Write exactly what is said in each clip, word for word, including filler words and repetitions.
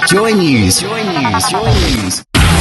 Joy News. Joy News. Joy News.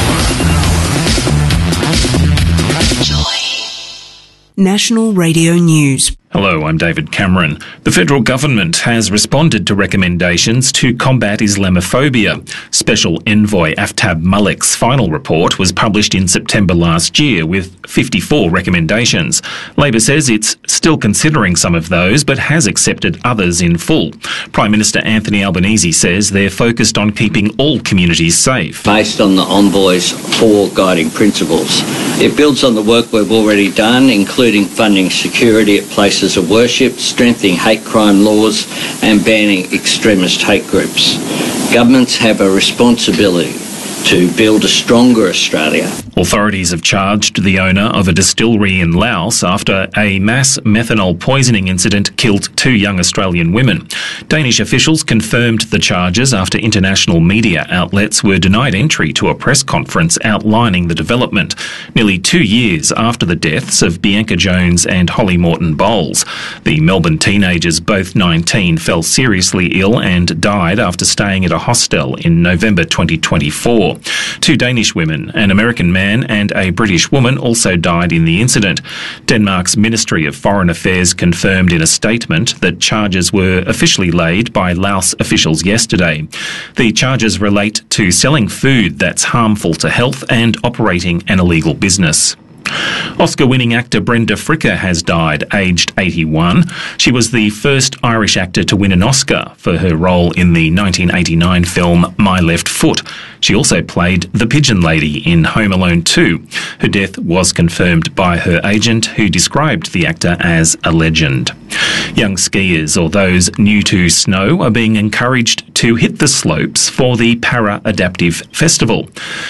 Joy. National Radio News. Hello, I'm David Cameron. The federal government has responded to recommendations to combat Islamophobia. Special Envoy Aftab Malik's final report was published in September last year with fifty-four recommendations. Labor says it's still considering some of those but has accepted others in full. Prime Minister Anthony Albanese says they're focused on keeping all communities safe. Based on the Envoy's four guiding principles, it builds on the work we've already done, including funding security at places of worship, strengthening hate crime laws and banning extremist hate groups. Governments have a responsibility to build a stronger Australia. Authorities have charged the owner of a distillery in Laos after a mass methanol poisoning incident killed two young Australian women. Danish officials confirmed the charges after international media outlets were denied entry to a press conference outlining the development, nearly two years after the deaths of Bianca Jones and Holly Morton Bowles. The Melbourne teenagers, both nineteen, fell seriously ill and died after staying at a hostel in November twenty twenty-four. Two Danish women, an American man and a British woman, also died in the incident. Denmark's Ministry of Foreign Affairs confirmed in a statement that charges were officially laid by Laos officials yesterday. The charges relate to selling food that's harmful to health and operating an illegal business. Oscar-winning actor Brenda Fricker has died, aged eighty-one. She was the first Irish actor to win an Oscar for her role in the nineteen eighty-nine film My Left Foot. She also played the Pigeon Lady in Home Alone two. Her death was confirmed by her agent, who described the actor as a legend. Young skiers or those new to snow are being encouraged to hit the slopes for the Para Adaptive Festival.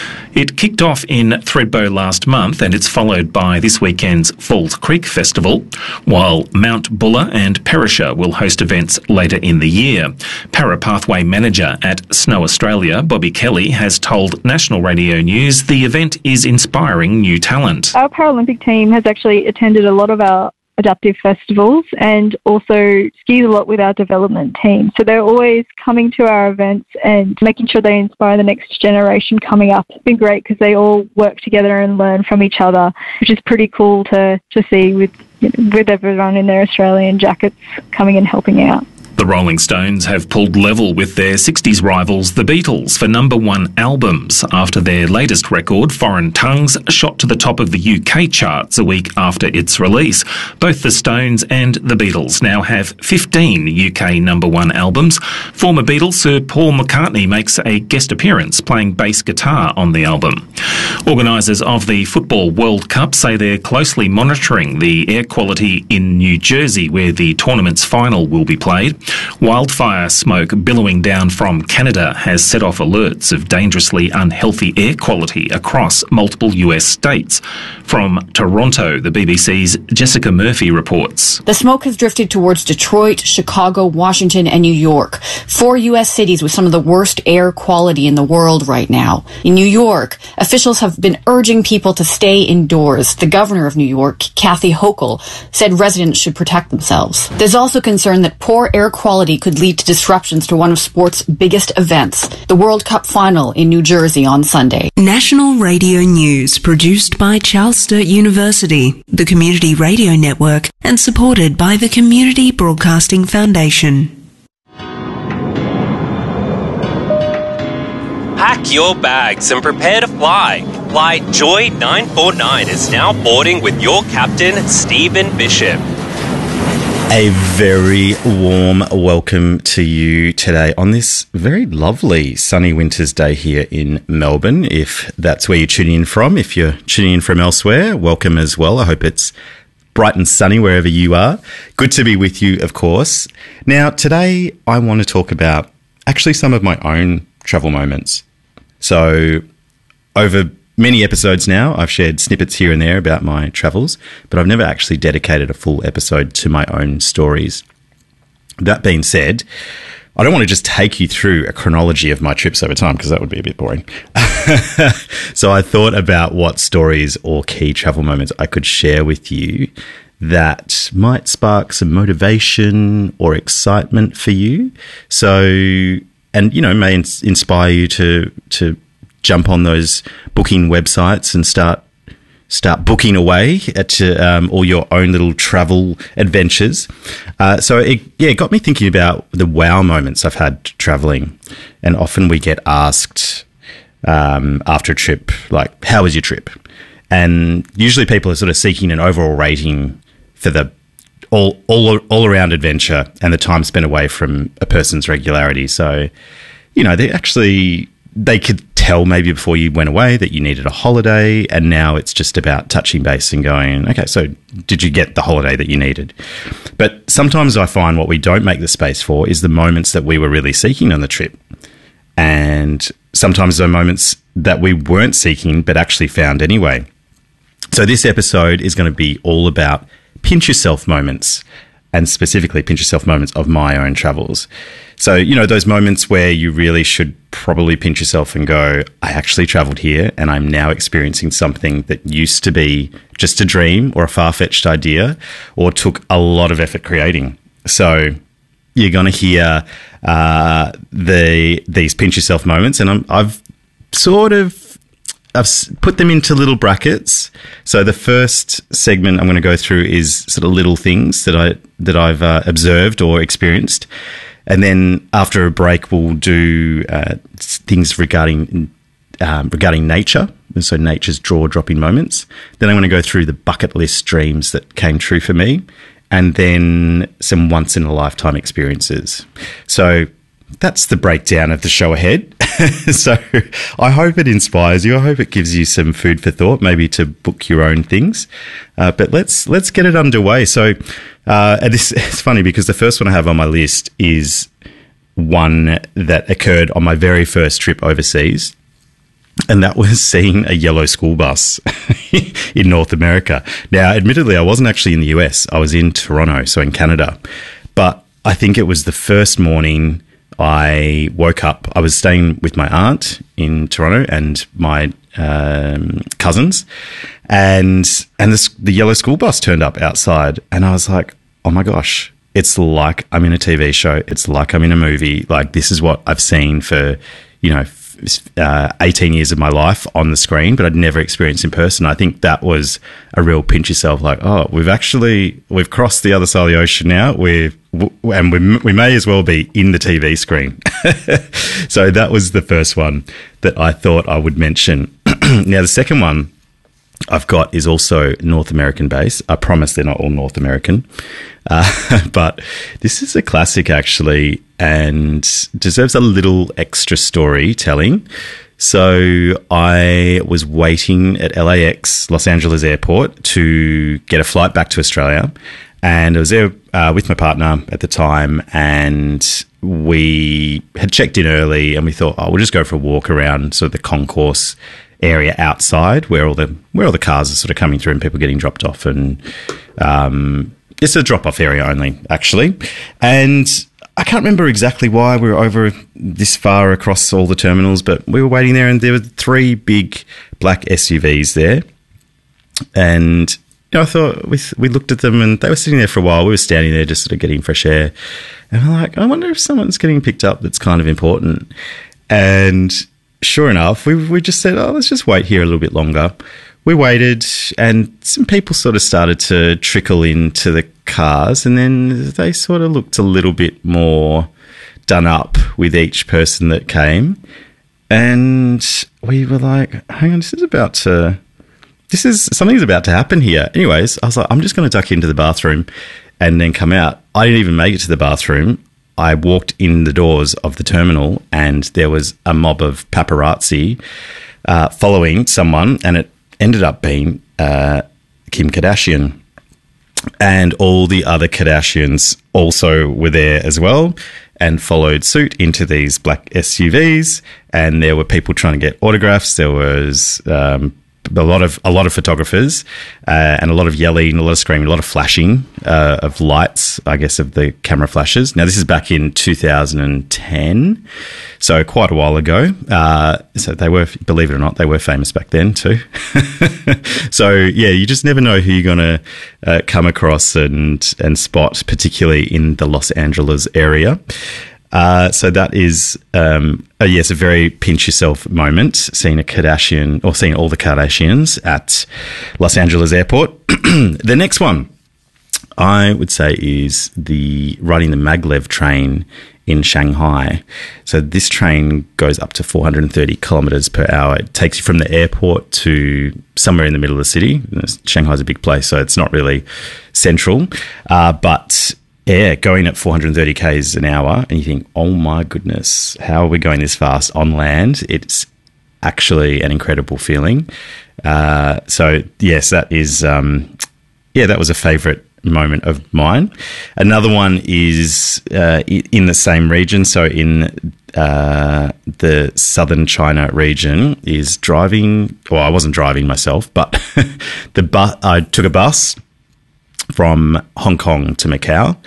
It kicked off in Thredbo last month and it's followed by this weekend's Falls Creek Festival, while Mount Buller and Perisher will host events later in the year. Para Pathway Manager at Snow Australia, Bobby Kelly, has told National Radio News the event is inspiring new talent. Our Paralympic team has actually attended a lot of our adaptive festivals and also skis a lot with our development team. So they're always coming to our events and making sure they inspire the next generation coming up. It's been great because they all work together and learn from each other, which is pretty cool to, to see with, you know, with everyone in their Australian jackets coming and helping out. The Rolling Stones have pulled level with their sixties rivals, the Beatles, for number one albums after their latest record, Foreign Tongues, shot to the top of the U K charts a week after its release. Both the Stones and the Beatles now have fifteen U K number one albums. Former Beatles Sir Paul McCartney makes a guest appearance playing bass guitar on the album. Organisers of the Football World Cup say they're closely monitoring the air quality in New Jersey, where the tournament's final will be played. Wildfire smoke billowing down from Canada has set off alerts of dangerously unhealthy air quality across multiple U S states. From Toronto, the B B C's Jessica Murphy reports. The smoke has drifted towards Detroit, Chicago, Washington, and New York, four U S cities with some of the worst air quality in the world right now. In New York, officials have been urging people to stay indoors. The governor of New York, Kathy Hochul, said residents should protect themselves. There's also concern that poor air quality could lead to disruptions to one of sport's biggest events, the World Cup final in New Jersey on Sunday. National Radio News, produced by Charles Sturt University, the Community Radio Network, and supported by the Community Broadcasting Foundation. Pack your bags and prepare to fly. Flight Joy nine four nine is now boarding with your captain, Stephen Bishop. A very warm welcome to you today on this very lovely sunny winter's day here in Melbourne. If that's where you're tuning in from, if you're tuning in from elsewhere, welcome as well. I hope it's bright and sunny wherever you are. Good to be with you, of course. Now, today I want to talk about actually some of my own travel moments. So over many episodes now, I've shared snippets here and there about my travels, but I've never actually dedicated a full episode to my own stories. That being said, I don't want to just take you through a chronology of my trips over time because that would be a bit boring. So I thought about what stories or key travel moments I could share with you that might spark some motivation or excitement for you. So and, you know, may ins- inspire you to to jump on those booking websites and start start booking away at um, all your own little travel adventures. Uh, so, it, yeah, it got me thinking about the wow moments I've had traveling. And often we get asked um, after a trip, like, how was your trip? And usually people are sort of seeking an overall rating for the all all all around adventure and the time spent away from a person's regularity. So, you know, they actually they could tell maybe before you went away that you needed a holiday, and now it's just about touching base and going, okay, so did you get the holiday that you needed? But sometimes I find what we don't make the space for is the moments that we were really seeking on the trip. And sometimes those moments that we weren't seeking but actually found anyway. So this episode is going to be all about pinch yourself moments, and specifically pinch yourself moments of my own travels. So, you know, those moments where you really should probably pinch yourself and go, I actually traveled here and I'm now experiencing something that used to be just a dream or a far-fetched idea or took a lot of effort creating. So you're going to hear uh, the these pinch yourself moments, and I'm, I've sort of I've put them into little brackets. So the first segment I'm going to go through is sort of little things that I that I've uh, observed or experienced, and then after a break we'll do uh, things regarding um, regarding nature. So nature's jaw-dropping moments. Then I'm going to go through the bucket list dreams that came true for me, and then some once-in-a-lifetime experiences. So that's the breakdown of the show ahead. So I hope it inspires you. I hope it gives you some food for thought, maybe to book your own things. Uh, but let's let's get it underway. So uh, and this, it's funny because the first one I have on my list is one that occurred on my very first trip overseas. And that was seeing a yellow school bus in North America. Now, admittedly, I wasn't actually in the U S. I was in Toronto, so in Canada. But I think it was the first morning I woke up. I was staying with my aunt in Toronto and my um, cousins. And and this, the yellow school bus turned up outside. And I was like, oh, my gosh, it's like I'm in a T V show. It's like I'm in a movie. Like, this is what I've seen for, you know, Uh, eighteen years of my life on the screen, but I'd never experienced in person. I think that was a real pinch yourself, like, oh, we've actually, we've crossed the other side of the ocean now. We've, and we, we may as well be in the T V screen. So that was the first one that I thought I would mention. Now, the second one I've got is also North American based. I promise they're not all North American. Uh, but this is a classic, actually, and deserves a little extra storytelling. So I was waiting at L A X, Los Angeles Airport, to get a flight back to Australia. And I was there uh, with my partner at the time, and we had checked in early, and we thought, oh, we'll just go for a walk around sort of the concourse area outside where all the where all the cars are sort of coming through and people getting dropped off, and um, it's a drop-off area only, actually. And I can't remember exactly why we were over this far across all the terminals, but we were waiting there, and there were three big black S U Vs there. And you know, I thought we we looked at them, and they were sitting there for a while. We were standing there just sort of getting fresh air, and we're like, I wonder if someone's getting picked up that's kind of important. And sure enough, we we just said, oh, let's just wait here a little bit longer. We waited, and some people sort of started to trickle into the cars, and then they sort of looked a little bit more done up with each person that came. And we were like, hang on, this is about to, this is, something's about to happen here. Anyways, I was like, I'm just going to duck into the bathroom and then come out. I didn't even make it to the bathroom. I walked in the doors of the terminal, and there was a mob of paparazzi uh, following someone, and it ended up being uh, Kim Kardashian. And all the other Kardashians also were there as well and followed suit into these black S U Vs. And there were people trying to get autographs. There was um, a lot of a lot of photographers uh, and a lot of yelling, a lot of screaming, a lot of flashing uh, of lights, I guess, of the camera flashes. Now, this is back in two thousand ten, so quite a while ago. Uh, so they were, believe it or not, they were famous back then too. So, yeah, you just never know who you're going to uh, come across and, and spot, particularly in the Los Angeles area. Uh, so that is, um, a, yes, a very pinch yourself moment, seeing a Kardashian or seeing all the Kardashians at Los Angeles airport. The next one I would say is the riding the maglev train in Shanghai. So this train goes up to four hundred thirty kilometers per hour. It takes you from the airport to somewhere in the middle of the city. Shanghai's a big place, so it's not really central. Uh, but yeah, going at four hundred thirty k's an hour, and you think, oh my goodness, how are we going this fast on land? It's actually an incredible feeling. Uh, so yes, that is, um, yeah, that was a favourite moment of mine. Another one is uh, in the same region, so in uh, the southern China region, is driving, well, I wasn't driving myself, but the bu- I took a bus from Hong Kong to Macau,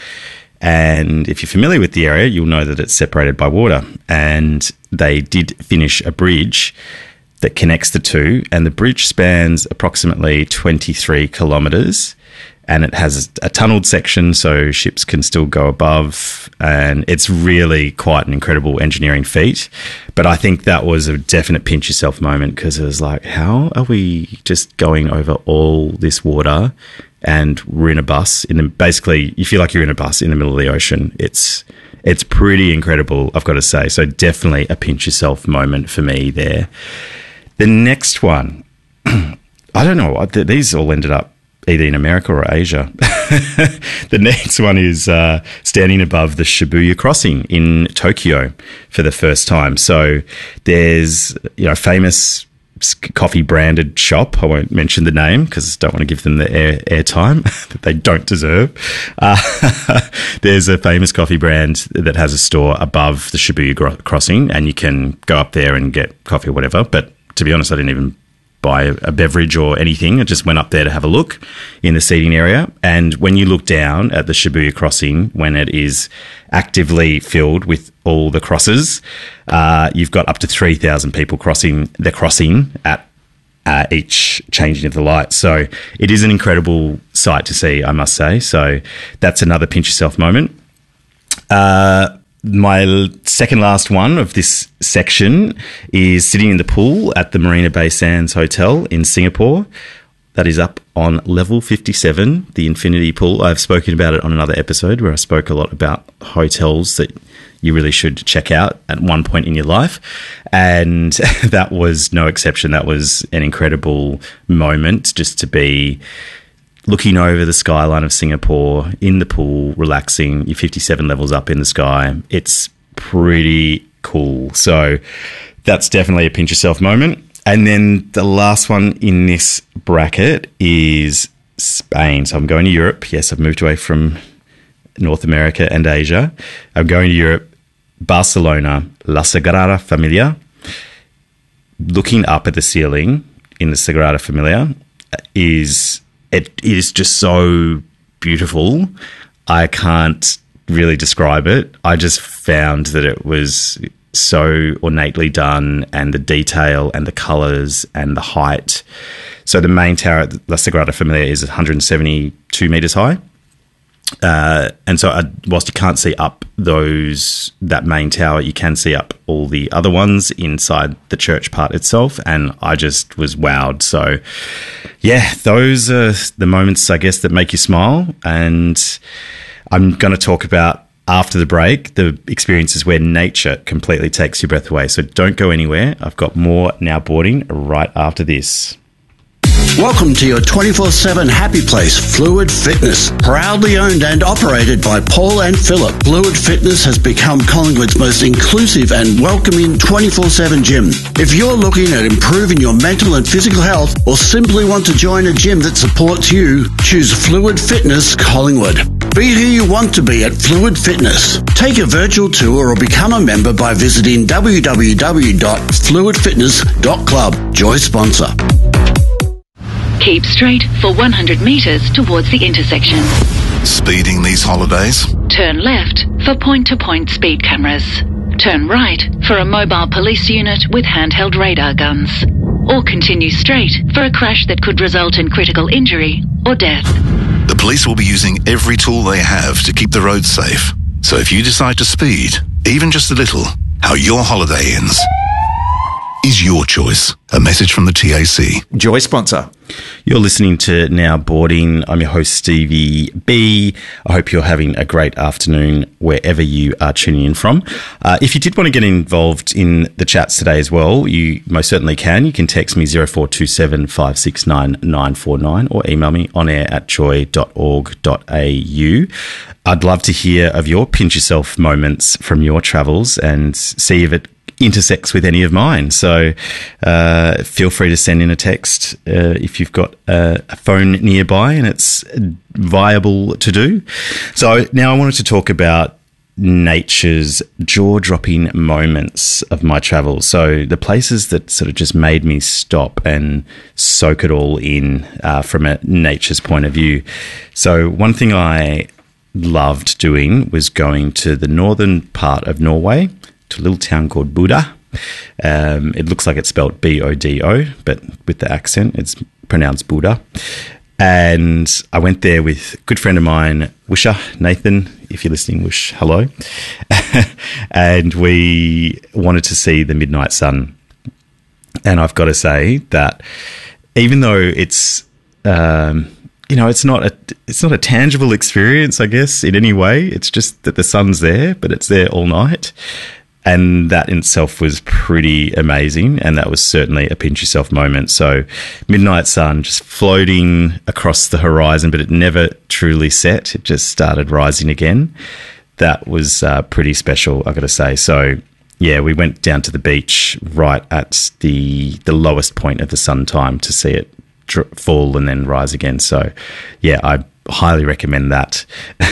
and if you're familiar with the area, you'll know that it's separated by water, and they did finish a bridge that connects the two, and the bridge spans approximately twenty-three kilometres, and it has a tunnelled section so ships can still go above, and it's really quite an incredible engineering feat. But I think that was a definite pinch yourself moment, because it was like, how are we just going over all this water and we're in a bus? In the, basically, you feel like you're in a bus in the middle of the ocean. It's it's pretty incredible, I've got to say. So definitely a pinch yourself moment for me there. The next one, I don't know, these all ended up either in America or Asia. The next one is uh, standing above the Shibuya crossing in Tokyo for the first time. So there's, you know, famous coffee branded shop. I won't mention the name because I don't want to give them the air airtime that they don't deserve. Uh, there's a famous coffee brand that has a store above the Shibuya gro- crossing, and you can go up there and get coffee or whatever. But to be honest, I didn't even buy a beverage or anything. I just went up there to have a look in the seating area. And when you look down at the Shibuya crossing, when it is actively filled with all the crosses, uh, you've got up to three thousand people crossing the crossing at uh, each changing of the lights. So it is an incredible sight to see, I must say. So that's another pinch yourself moment. Uh, My second last one of this section is sitting in the pool at the Marina Bay Sands Hotel in Singapore. That is up on level fifty-seven, the infinity pool. I've spoken about it on another episode where I spoke a lot about hotels that you really should check out at one point in your life. And that was no exception. That was an incredible moment just to be looking over the skyline of Singapore, in the pool, relaxing, you're fifty-seven levels up in the sky. It's pretty cool. So that's definitely a pinch yourself moment. And then the last one in this bracket is Spain. So I'm going to Europe. Yes, I've moved away from North America and Asia. I'm going to Europe, Barcelona, La Sagrada Familia. Looking up at the ceiling in the Sagrada Familia is... It is just so beautiful. I can't really describe it. I just found that it was so ornately done, and the detail and the colours and the height. So the main tower at La Sagrada Familia is one hundred seventy-two metres high. Uh, and so I, whilst you can't see up those that main tower, you can see up all the other ones inside the church part itself, and I just was wowed. So yeah, those are the moments, I guess, that make you smile. And I'm going to talk about, after the break, the experiences where nature completely takes your breath away. So don't go anywhere. I've got more Now Boarding right after this. Welcome to your twenty-four seven happy place, Fluid Fitness. Proudly owned and operated by Paul and Philip, Fluid Fitness has become Collingwood's most inclusive and welcoming twenty-four seven gym. If you're looking at improving your mental and physical health, or simply want to join a gym that supports you, choose Fluid Fitness Collingwood. Be who you want to be at Fluid Fitness. Take a virtual tour or become a member by visiting w w w dot fluid fitness dot club. Joy sponsor. Keep straight for one hundred metres towards the intersection. Speeding these holidays? Turn left for point-to-point speed cameras. Turn right for a mobile police unit with handheld radar guns. Or continue straight for a crash that could result in critical injury or death. The police will be using every tool they have to keep the roads safe. So if you decide to speed, even just a little, how your holiday ends is your choice. A message from the T A C. Joy sponsor. You're listening to Now Boarding. I'm your host, Stevie B. I hope you're having a great afternoon wherever you are tuning in from. Uh, if you did want to get involved in the chats today as well, you most certainly can. You can text me zero four two seven five six nine nine four nine or email me on air at joy dot org dot a u. I'd love to hear of your pinch yourself moments from your travels and see if it intersects with any of mine. So uh, feel free to send in a text uh, if you've got a, a phone nearby and it's viable to do. So now I wanted to talk about nature's jaw-dropping moments of my travels. So the places that sort of just made me stop and soak it all in uh, from a nature's point of view. So one thing I loved doing was going to the northern part of Norway, to a little town called Bodø. Um, it looks like it's spelled B O D O, but with the accent, it's pronounced Bodø. And I went there with a good friend of mine, Wisha, Nathan, if you're listening, Wish, hello. And we wanted to see the midnight sun. And I've got to say that even though it's, um, you know, it's not a it's not a tangible experience, I guess, in any way. It's just that the sun's there, but it's there all night. And that in itself was pretty amazing. And that was certainly a pinch yourself moment. So midnight sun just floating across the horizon, but it never truly set. It just started rising again. That was uh, pretty special, I got to say. So, yeah, we went down to the beach right at the the lowest point of the sun time to see it dr- fall and then rise again. So, yeah, I highly recommend that.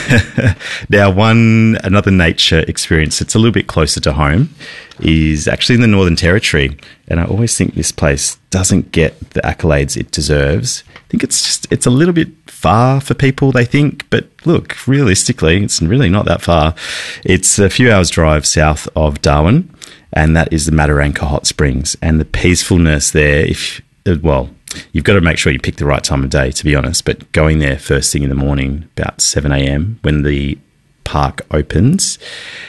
Now, one another nature experience that's a little bit closer to home is actually in the Northern Territory, and I always think this place doesn't get the accolades it deserves. I think it's just it's a little bit far for people, they think, but look, realistically, it's really not that far. It's a few hours drive south of Darwin, and that is the Mataranka Hot Springs, and the peacefulness there. If well. You've got to make sure you pick the right time of day, to be honest, but going there first thing in the morning, about seven a.m. when the park opens,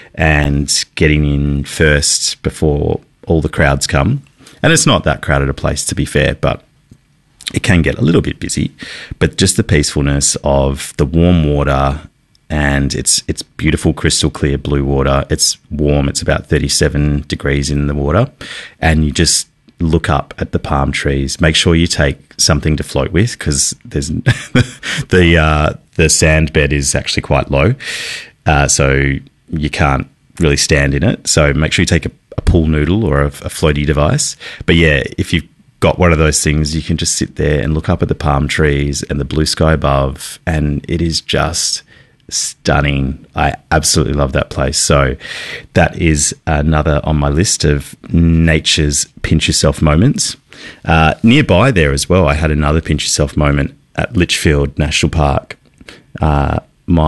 and getting in first before all the crowds come. And it's not that crowded a place, to be fair, but it can get a little bit busy. But just the peacefulness of the warm water, and it's it's beautiful, crystal clear blue water. It's warm. It's about thirty-seven degrees in the water, and you just look up at the palm trees. Make sure you take something to float with, because there's the uh, the sand bed is actually quite low, uh, so you can't really stand in it. So make sure you take a, a pool noodle or a, a floaty device. But yeah, if you've got one of those things, you can just sit there and look up at the palm trees and the blue sky above, and it is just stunning. I absolutely love that place. So that is another on my list of nature's pinch yourself moments. Uh, nearby there as well, I had another pinch yourself moment at Litchfield National Park. Uh,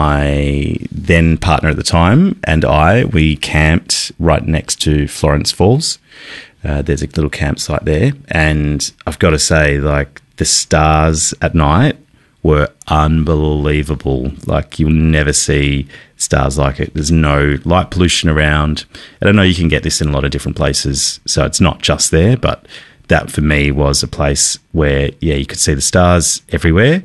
my then partner at the time and I, we camped right next to Florence Falls. Uh, there's a little campsite there, and I've got to say, like, the stars at night were unbelievable. Like, you'll never see stars like it. There's no light pollution around. And I know you can get this in a lot of different places, so it's not just there, but that for me was a place where, yeah, you could see the stars everywhere,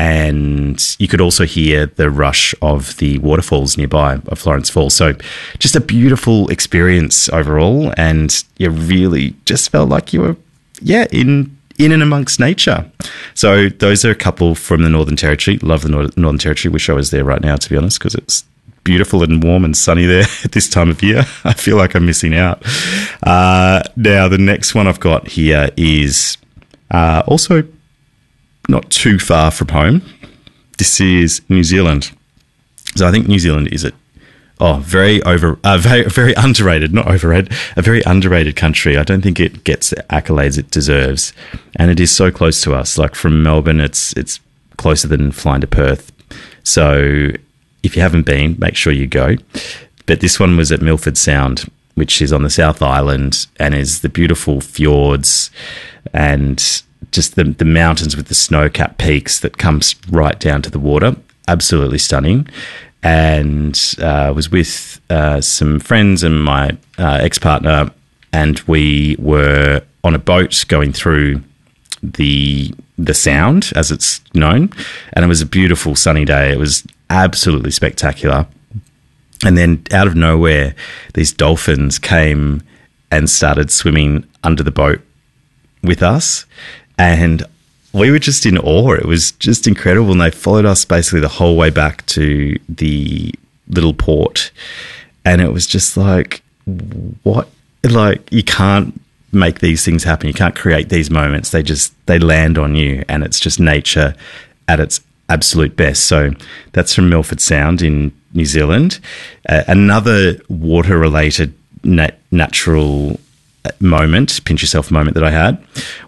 and you could also hear the rush of the waterfalls nearby of Florence Falls. So just a beautiful experience overall, and you really just felt like you were, yeah, in in and amongst nature. So those are a couple from the Northern Territory. Love the Nor- Northern Territory. Wish I was there right now, to be honest, because it's beautiful and warm and sunny there at this time of year. I feel like I'm missing out. Uh, now, the next one I've got here is uh, also not too far from home. This is New Zealand. So I think New Zealand is a Oh, very over, uh, very, very underrated, not overrated, a very underrated country. I don't think it gets the accolades it deserves. And it is so close to us. Like, from Melbourne, it's it's closer than flying to Perth. So if you haven't been, make sure you go. But this one was at Milford Sound, which is on the South Island, and is the beautiful fjords and just the, the mountains with the snow-capped peaks that comes right down to the water. Absolutely stunning. and uh, was with uh, some friends and my uh, ex-partner, and we were on a boat going through the the Sound, as it's known, and it was a beautiful sunny day. It was absolutely spectacular. And then out of nowhere, these dolphins came and started swimming under the boat with us, and we were just in awe. It was just incredible, and they followed us basically the whole way back to the little port, and it was just like, what? Like, you can't make these things happen. You can't create these moments. They just, they land on you, and it's just nature at its absolute best. So that's from Milford Sound in New Zealand. Uh, another water-related nat- natural moment, pinch yourself moment that I had,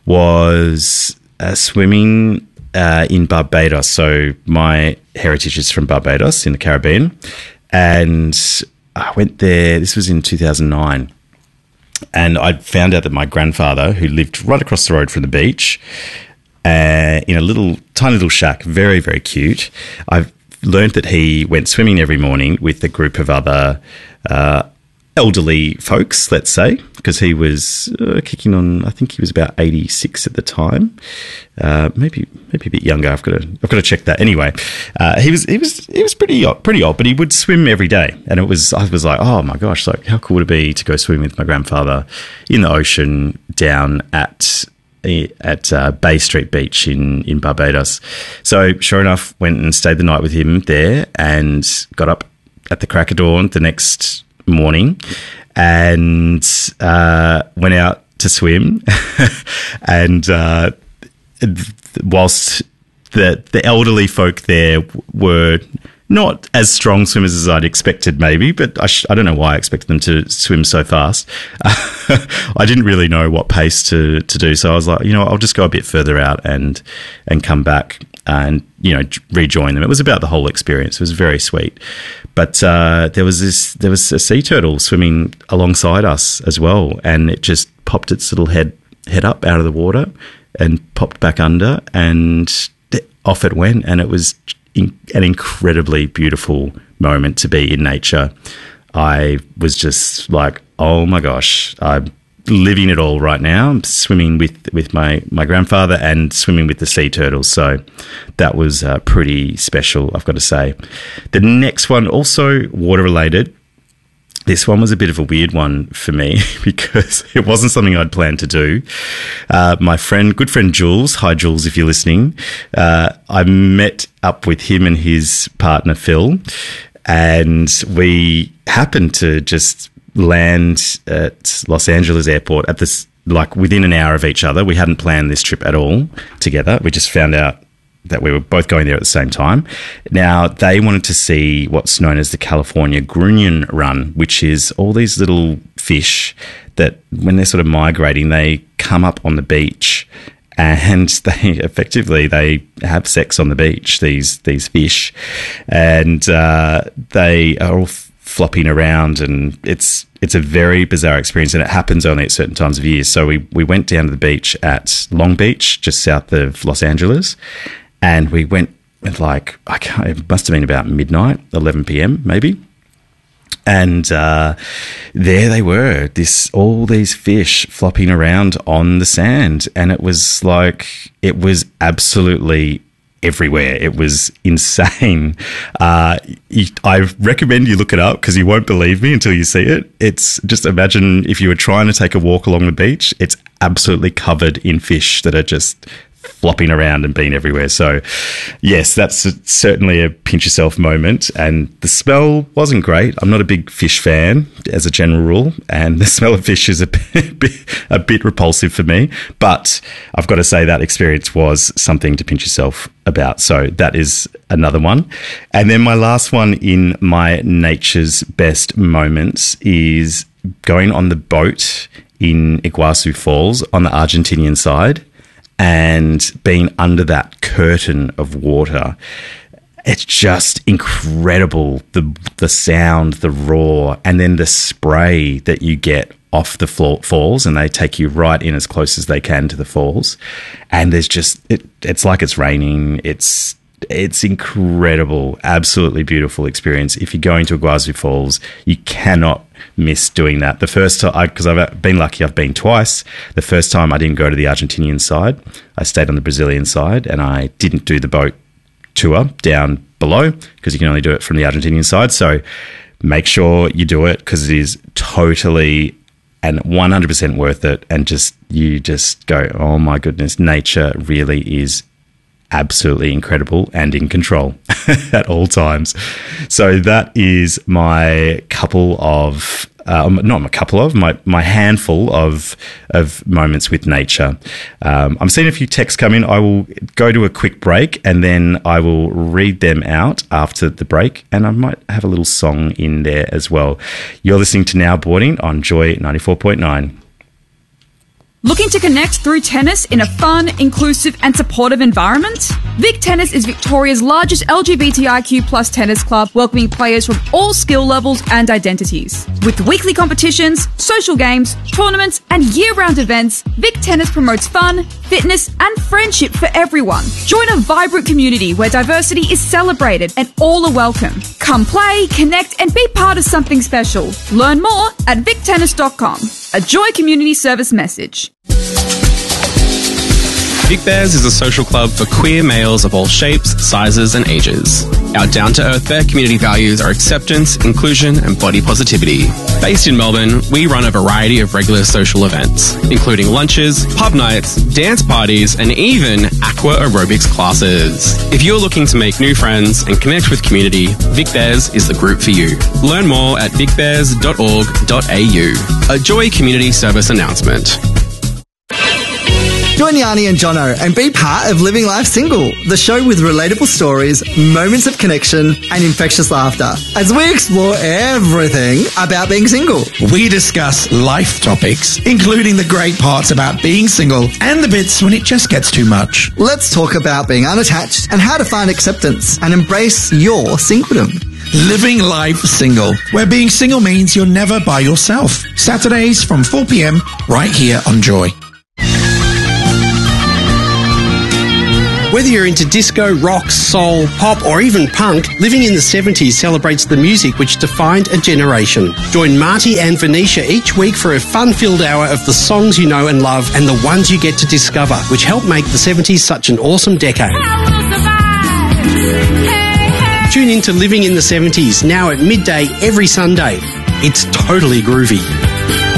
was uh, swimming uh, in Barbados. So my heritage is from Barbados in the Caribbean, and I went there, this was in two thousand nine, and I found out that my grandfather, who lived right across the road from the beach, uh, in a little tiny little shack, very, very cute, I've learned that he went swimming every morning with a group of other uh, elderly folks, let's say, because he was uh, kicking on, I think he was about eighty-six at the time, uh, maybe maybe a bit younger. I've got to I've got to check that. Anyway, uh, he was he was he was pretty old, pretty old, but he would swim every day, and it was I was like, oh my gosh, like how cool would it be to go swimming with my grandfather in the ocean down at at uh, Bay Street Beach in, in Barbados. So sure enough, went and stayed the night with him there, and got up at the crack of dawn the next morning and uh, went out to swim. And uh, whilst the the elderly folk there were not as strong swimmers as I'd expected, maybe, but I, sh- I don't know why I expected them to swim so fast. I didn't really know what pace to, to do, so I was like, you know, I'll just go a bit further out and and come back and, you know, rejoin them. It was about the whole experience. It was very sweet. But uh, there was this, there was a sea turtle swimming alongside us as well, and it just popped its little head head up out of the water and popped back under, and off it went, and it was in, an incredibly beautiful moment to be in nature. I was just like, oh my gosh, I'm living it all right now. I'm swimming with, with my, my grandfather and swimming with the sea turtles. So that was uh, pretty special, I've got to say. The next one, also water related. This one was a bit of a weird one for me because it wasn't something I'd planned to do. Uh, my friend, good friend Jules, hi Jules if you're listening, uh, I met up with him and his partner Phil, and we happened to just land at Los Angeles airport at this, like within an hour of each other. We hadn't planned this trip at all together. We just found out that we were both going there at the same time. Now, they wanted to see what's known as the California Grunion Run, which is all these little fish that when they're sort of migrating, they come up on the beach and they effectively, they have sex on the beach, these these fish, and uh, they are all flopping around, and it's it's a very bizarre experience, and it happens only at certain times of year. So we, we went down to the beach at Long Beach, just south of Los Angeles, and we went at like, I can't, it must have been about midnight, eleven p.m. maybe. And uh, there they were, this all these fish flopping around on the sand. And it was like, it was absolutely everywhere. It was insane. Uh, I recommend you look it up because you won't believe me until you see it. It's just, imagine if you were trying to take a walk along the beach, it's absolutely covered in fish that are just flopping around and being everywhere. So yes, that's certainly a pinch yourself moment. And the smell wasn't great. I'm not a big fish fan as a general rule, and the smell of fish is a bit, a bit repulsive for me, but I've got to say that experience was something to pinch yourself about. So that is another one. And then my last one in my nature's best moments is going on the boat in Iguazu Falls on the Argentinian side and being under that curtain of water. It's just incredible, the the sound, the roar, and then the spray that you get off the floor, falls, and they take you right in as close as they can to the falls. And there's just, it, it's like it's raining. It's it's incredible, absolutely beautiful experience. If you're going to Iguazu Falls, you cannot miss doing that. The first time, because I've been lucky, I've been twice. The first time I didn't go to the Argentinian side. I stayed on the Brazilian side, and I didn't do the boat tour down below because you can only do it from the Argentinian side. So make sure you do it because it is totally and one hundred percent worth it. And just, you just go, oh my goodness, nature really is absolutely incredible and in control at all times. So that is my couple of, uh, not a couple of, my, my handful of of moments with nature. Um, I'm seeing a few texts come in. I will go to a quick break and then I will read them out after the break, and I might have a little song in there as well. You're listening to Now Boarding on Joy ninety-four point nine. Looking to connect through tennis in a fun, inclusive and supportive environment? Vic Tennis is Victoria's largest L G B T I Q plus tennis club, welcoming players from all skill levels and identities. With weekly competitions, social games, tournaments and year-round events, Vic Tennis promotes fun, fitness and friendship for everyone. Join a vibrant community where diversity is celebrated and all are welcome. Come play, connect and be part of something special. Learn more at vic tennis dot com. A Joy Community Service message. Vic Bears is a social club for queer males of all shapes, sizes and ages. Our down-to-earth Bear community values are acceptance, inclusion and body positivity. Based in Melbourne, we run a variety of regular social events, including lunches, pub nights, dance parties and even aqua aerobics classes. If you're looking to make new friends and connect with community, Vic Bears is the group for you. Learn more at vic bears dot org dot a u. A Joy Community Service announcement. Join Yanni and Jono and be part of Living Life Single, the show with relatable stories, moments of connection and infectious laughter, as we explore everything about being single. We discuss life topics, including the great parts about being single and the bits when it just gets too much. Let's talk about being unattached and how to find acceptance and embrace your singledom. Living Life Single, where being single means you're never by yourself. Saturdays from four p.m. right here on Joy. Whether you're into disco, rock, soul, pop or even punk, Living in the seventies celebrates the music which defined a generation. Join Marty and Venetia each week for a fun-filled hour of the songs you know and love and the ones you get to discover, which helped make the seventies such an awesome decade. Tune in to Living in the seventies, now at midday every Sunday. It's totally groovy.